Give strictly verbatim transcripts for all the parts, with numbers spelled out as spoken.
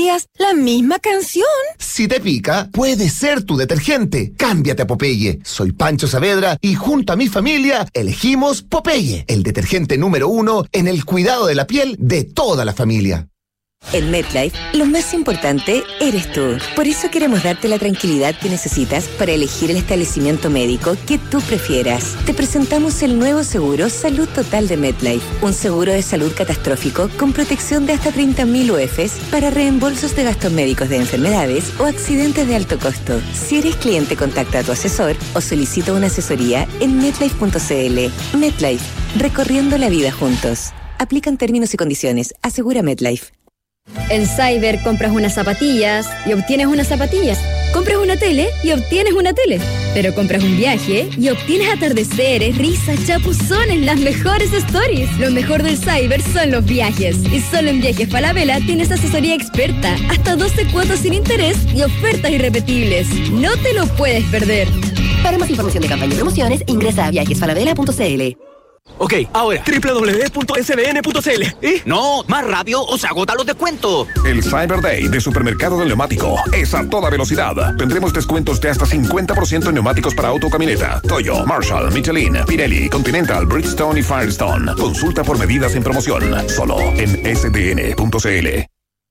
días la misma canción. Si te pica, puede ser tu detergente. Cámbiate a Popeye. Soy Pancho Saavedra y junto a mi familia elegimos Popeye, el detergente número uno en el cuidado de la piel de toda la familia. En MetLife, lo más importante eres tú. Por eso queremos darte la tranquilidad que necesitas para elegir el establecimiento médico que tú prefieras. Te presentamos el nuevo seguro Salud Total de MetLife, un seguro de salud catastrófico con protección de hasta treinta mil U Efes para reembolsos de gastos médicos de enfermedades o accidentes de alto costo. Si eres cliente, contacta a tu asesor o solicita una asesoría en metlife punto cl. MetLife, recorriendo la vida juntos. Aplican términos y condiciones. Asegura MetLife. En Cyber compras unas zapatillas y obtienes unas zapatillas. Compras una tele y obtienes una tele. Pero compras un viaje y obtienes atardeceres, risas, chapuzones, las mejores stories. Lo mejor del Cyber son los viajes. Y solo en Viajes Falabella tienes asesoría experta, hasta doce cuotas sin interés y ofertas irrepetibles. No te lo puedes perder. Para más información de campaña y promociones, ingresa a viajes falabella punto cl. Ok, ahora, doble u doble u doble u punto ese be ene punto ce ele. ¿Eh? No, más rápido o se agotan los descuentos. El Cyber Day de Supermercado del Neumático es a toda velocidad. Tendremos descuentos de hasta cincuenta por ciento en neumáticos para auto, camioneta, Toyo, Marshall, Michelin, Pirelli, Continental, Bridgestone y Firestone. Consulta por medidas en promoción, solo en ese be ene punto ce ele.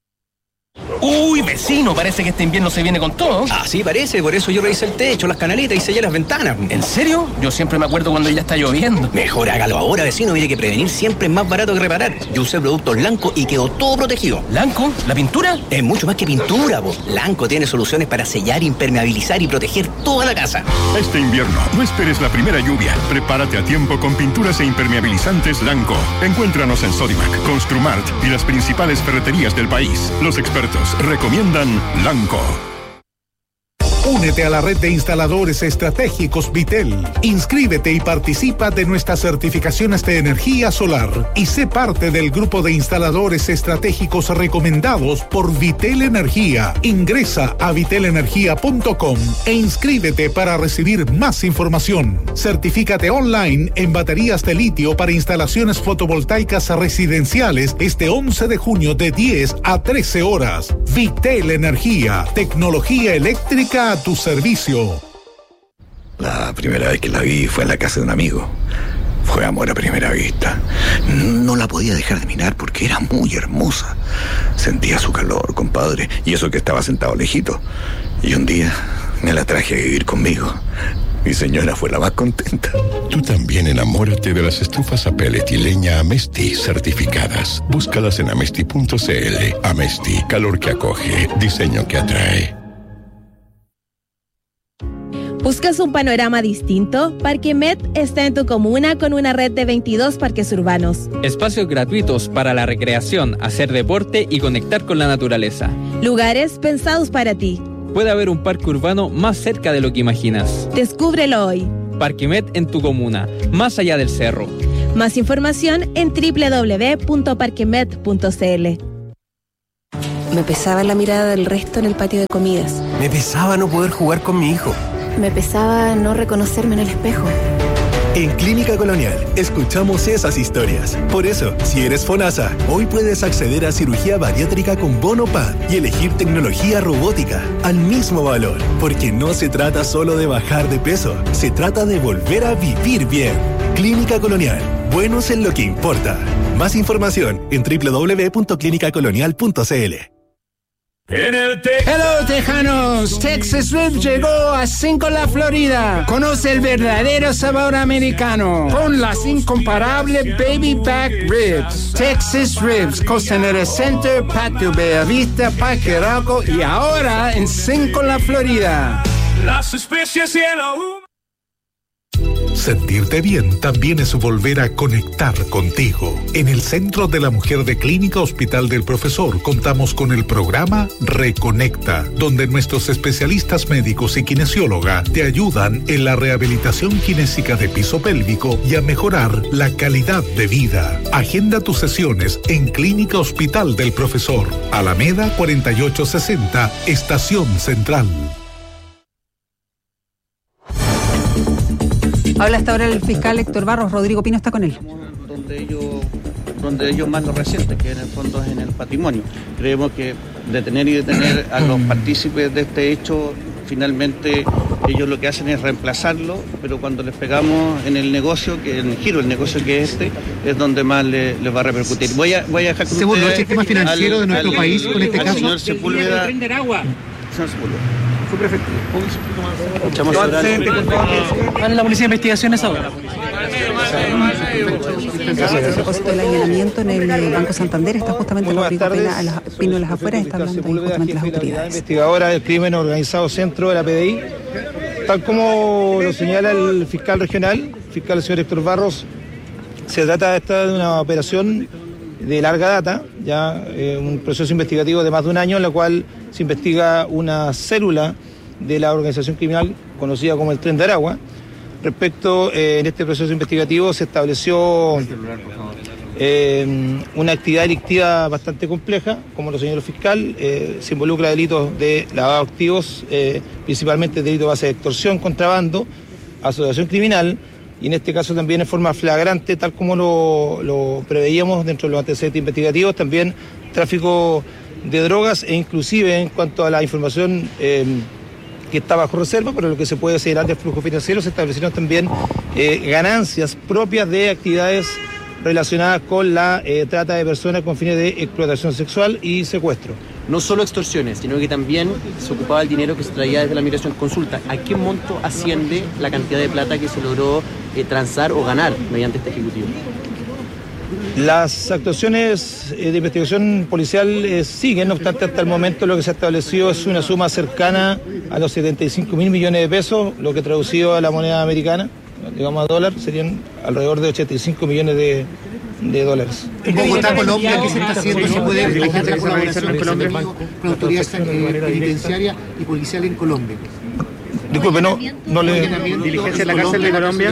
Uy, vecino, parece que este invierno se viene con todo. Así parece, por eso yo revisé el techo, las canaletas y sellé las ventanas. ¿En serio? Yo siempre me acuerdo cuando ya está lloviendo. Mejor hágalo ahora, vecino, mire que prevenir siempre es más barato que reparar. Yo usé productos Lanco y quedó todo protegido. ¿Lanco? ¿La pintura? Es mucho más que pintura, po. Lanco tiene soluciones para sellar, impermeabilizar y proteger toda la casa. Este invierno, no esperes la primera lluvia. Prepárate a tiempo con pinturas e impermeabilizantes Lanco. Encuéntranos en Sodimac, Construmart y las principales ferreterías del país. Los expertos recomiendan Lanco. Únete a la red de instaladores estratégicos Vitel. Inscríbete y participa de nuestras certificaciones de energía solar y sé parte del grupo de instaladores estratégicos recomendados por Vitel Energía. Ingresa a vitel energía punto com e inscríbete para recibir más información. Certifícate online en baterías de litio para instalaciones fotovoltaicas residenciales este once de junio de diez a trece horas. Vitel Energía, tecnología eléctrica a tu servicio. La primera vez que la vi fue en la casa de un amigo. Fue amor a primera vista. No la podía dejar de mirar porque era muy hermosa. Sentía su calor, compadre, y eso que estaba sentado lejito. Y un día me la traje a vivir conmigo. Mi señora fue la más contenta. Tú también enamórate de las estufas a pellet y leña Amesti certificadas. Búscalas en amesti punto cl. Amesti, calor que acoge, diseño que atrae. ¿Buscas un panorama distinto? Parque Met está en tu comuna con una red de veintidós parques urbanos. Espacios gratuitos para la recreación, hacer deporte y conectar con la naturaleza. Lugares pensados para ti. Puede haber un parque urbano más cerca de lo que imaginas. Descúbrelo hoy. Parque Met en tu comuna, más allá del cerro. Más información en doble u doble u doble u punto parque met punto cl. Me pesaba la mirada del resto en el patio de comidas. Me pesaba no poder jugar con mi hijo. Me pesaba no reconocerme en el espejo. En Clínica Colonial escuchamos esas historias. Por eso, si eres FONASA, hoy puedes acceder a cirugía bariátrica con bono P A D y elegir tecnología robótica al mismo valor. Porque no se trata solo de bajar de peso, se trata de volver a vivir bien. Clínica Colonial, buenos en lo que importa. Más información en doble u doble u doble u punto clínica colonial punto cl. En el te- Hello Tejanos, Texas Ribs llegó a Cinco La Florida. Conoce el verdadero sabor americano con las incomparables Baby Back Ribs. Texas Ribs, Costanera Center, Patio Bellavista, Parque Arauco y ahora en Cinco La Florida. Las especies y el aún. Sentirte bien también es volver a conectar contigo. En el Centro de la Mujer de Clínica Hospital del Profesor contamos con el programa Reconecta, donde nuestros especialistas médicos y kinesióloga te ayudan en la rehabilitación kinésica de piso pélvico y a mejorar la calidad de vida. Agenda tus sesiones en Clínica Hospital del Profesor, Alameda cuarenta y ocho sesenta, Estación Central. Habla hasta ahora el fiscal Héctor Barros. Rodrigo Pino está con él. Donde ellos, donde ellos más lo resienten, que en el fondo es en el patrimonio. Creemos que detener y detener a los partícipes de este hecho, finalmente ellos lo que hacen es reemplazarlo, pero cuando les pegamos en el negocio, que en el giro del negocio que es este, es donde más les le va a repercutir. Voy a, voy a dejar con Segundo, el sistema financiero al, de nuestro al, país, con este al caso. Señor Sepúlveda. Señor Sepúlveda. Fue prefecto. Escuchamos ahora la policía de investigaciones ahora. A propósito del allanamiento en el Banco Santander, está justamente Rodrigo Pina a las, Pino a las afueras, está hablando ahí justamente las autoridades. Investigadora del crimen organizado centro de la P D I, tal como lo señala el fiscal regional, el fiscal el señor Héctor Barros, se trata de, esta, de una operación de larga data, ya eh, un proceso investigativo de más de un año en la cual se investiga una célula de la organización criminal conocida como el Tren de Aragua. Respecto, eh, en este proceso investigativo se estableció eh, una actividad delictiva bastante compleja, como lo señaló el fiscal, eh, se involucra delitos de lavado de activos, eh, principalmente delitos de base de extorsión, contrabando, asociación criminal, y en este caso también en forma flagrante, tal como lo, lo preveíamos dentro de los antecedentes investigativos, también tráfico de drogas e inclusive en cuanto a la información eh, que está bajo reserva, pero lo que se puede señalar de flujo financiero, se establecieron también eh, ganancias propias de actividades relacionadas con la eh, trata de personas con fines de explotación sexual y secuestro. No solo extorsiones, sino que también se ocupaba el dinero que se traía desde la migración. Consulta, ¿a qué monto asciende la cantidad de plata que se logró eh, transar o ganar mediante este ejecutivo? Las actuaciones eh, de investigación policial eh, siguen, no obstante hasta el momento lo que se ha establecido es una suma cercana a los setenta y cinco mil millones de pesos, lo que traducido a la moneda americana, digamos a dólar, serían alrededor de ochenta y cinco millones de, de dólares. En Bogotá, Colombia, ¿qué se está haciendo? ¿Se puede elegir la colaboración en Colombia con autoridades penitenciarias y policial en Colombia? Disculpe, no, no le... ¿Diligencia en la cárcel de Colombia?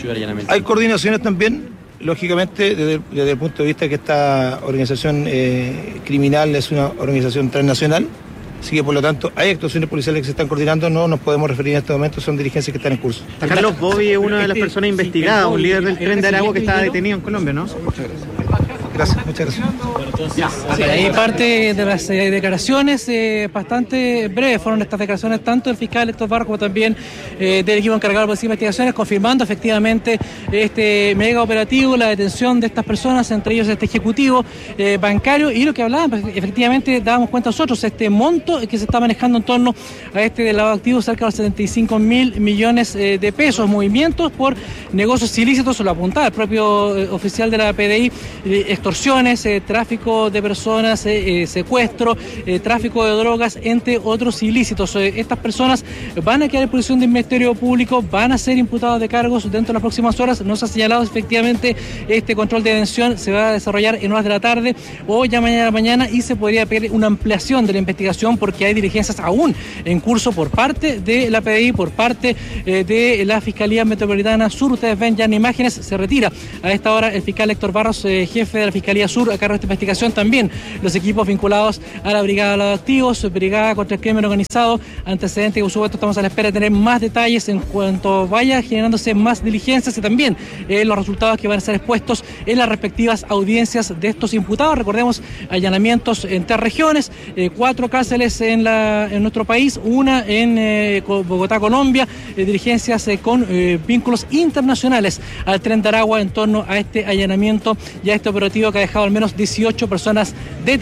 Hay coordinaciones también. Lógicamente, desde, desde el punto de vista que esta organización eh, criminal es una organización transnacional, así que por lo tanto hay actuaciones policiales que se están coordinando, no nos podemos referir en este momento, son diligencias que están en curso. Carlos Bobby es una de las personas investigadas, un líder del Tren de Aragua que estaba detenido en Colombia, ¿no? Muchas gracias. Gracias, muchas gracias. Sí, ahí parte de las eh, declaraciones eh, bastante breves fueron estas declaraciones, tanto del fiscal Héctor Barros como también eh, del equipo encargado de la Policía de Investigaciones, confirmando efectivamente este mega operativo, la detención de estas personas, entre ellos este ejecutivo eh, bancario, y lo que hablaban, pues, efectivamente dábamos cuenta nosotros, este monto que se está manejando en torno a este de lavado de activos, cerca de los setenta y cinco mil millones eh, de pesos, movimientos por negocios ilícitos, lo apuntaba el propio eh, oficial de la P D I, eh, extorsiones, eh, tráfico de personas, eh, eh, secuestro, eh, tráfico de drogas, entre otros ilícitos. Eh, estas personas van a quedar en posición de Ministerio Público, van a ser imputados de cargos dentro de las próximas horas. No se ha señalado efectivamente este control de detención, se va a desarrollar en horas de la tarde o ya mañana mañana, y se podría pedir una ampliación de la investigación porque hay diligencias aún en curso por parte de la P D I, por parte eh, de la Fiscalía Metropolitana Sur. Ustedes ven ya en imágenes, se retira a esta hora el fiscal Héctor Barros, eh, jefe de la Fiscalía Sur, a cargo de esta investigación. También los equipos vinculados a la Brigada de los Activos, Brigada contra el Crimen Organizado, antecedentes que por supuesto estamos a la espera de tener más detalles en cuanto vaya generándose más diligencias y también eh, los resultados que van a ser expuestos en las respectivas audiencias de estos imputados. Recordemos, allanamientos en tres regiones, eh, cuatro cárceles en, la, en nuestro país, una en eh, Bogotá, Colombia, eh, diligencias eh, con eh, vínculos internacionales al Tren de Aragua en torno a este allanamiento y a este operativo que ha dejado al menos dieciocho personas detenidas.